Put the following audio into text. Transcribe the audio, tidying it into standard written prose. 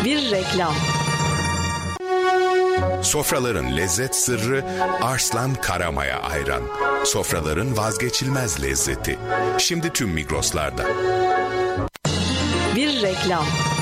Bir reklam. Sofraların lezzet sırrı Arslan Karamaya Ayran. Sofraların vazgeçilmez lezzeti. Şimdi tüm Migros'larda. Bir reklam.